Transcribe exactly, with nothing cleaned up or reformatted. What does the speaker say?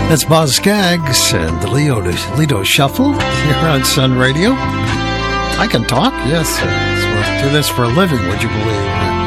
That's Boz Scaggs and the Leo Lido Shuffle here on Sun Radio. I can talk, yes. Uh, do this for a living, would you believe?